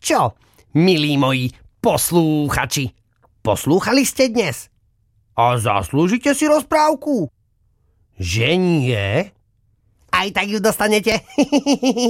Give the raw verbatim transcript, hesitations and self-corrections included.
Čo, milí moji poslúchači, poslúchali ste dnes? A zaslúžite si rozprávku? Že nie? Aj tak ju dostanete.